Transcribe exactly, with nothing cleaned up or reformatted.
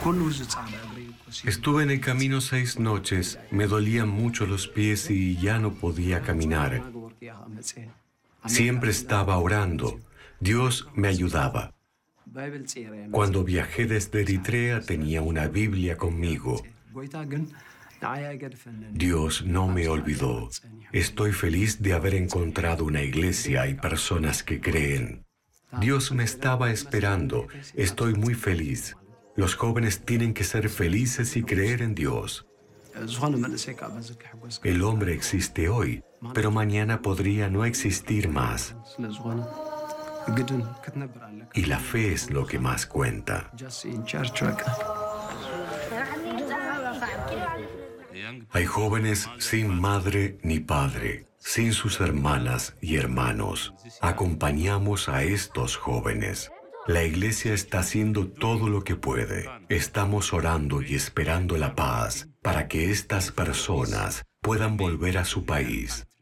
Estuve en el camino seis noches, me dolían mucho los pies y ya no podía caminar. Siempre estaba orando, Dios me ayudaba. Cuando viajé desde Eritrea tenía una Biblia conmigo. Dios no me olvidó. Estoy feliz de haber encontrado una iglesia y personas que creen. Dios me estaba esperando. Estoy muy feliz. Los jóvenes tienen que ser felices y creer en Dios. El hombre existe hoy, pero mañana podría no existir más. Y la fe es lo que más cuenta. Hay jóvenes sin madre ni padre, sin sus hermanas y hermanos. Acompañamos a estos jóvenes. La iglesia está haciendo todo lo que puede. Estamos orando y esperando la paz para que estas personas puedan volver a su país.